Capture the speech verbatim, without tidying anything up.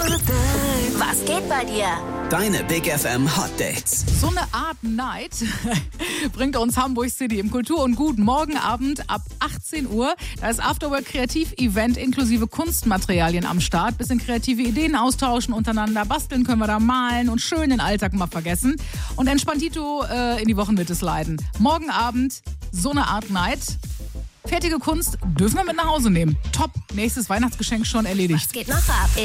Was geht bei dir? Deine Big F M Hot Dates. So eine Art Night bringt uns Hamburg City im Kultur- und Gut morgen Abend ab achtzehn Uhr. Da ist Afterwork Kreativ-Event inklusive Kunstmaterialien am Start. Bisschen kreative Ideen austauschen untereinander. Basteln können wir da, malen und schön den Alltag mal vergessen. Und Entspanntito äh, in die Wochenmitte sliden. Morgen Abend so eine Art Night. Fertige Kunst dürfen wir mit nach Hause nehmen. Top, nächstes Weihnachtsgeschenk schon erledigt. Was geht noch ab?